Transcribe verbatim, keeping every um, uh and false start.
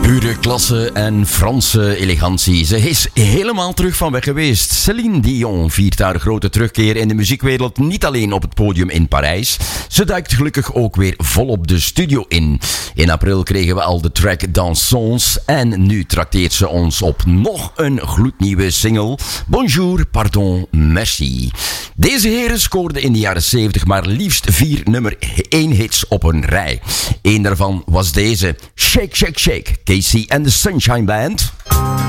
Pure klasse en Franse elegantie. Ze is helemaal terug van weg geweest. Céline Dion viert haar grote terugkeer in de muziekwereld niet alleen op het podium in Parijs. Ze duikt gelukkig ook weer volop de studio in. In april kregen we al de track Dansons en nu trakteert ze ons op nog een gloednieuwe single. Bonjour, pardon, merci. Deze heren scoorden in de jaren zeventig maar liefst vier nummer één hits op een rij. Eén daarvan was deze, Shake, Shake, Shake, Casey and the Sunshine Band.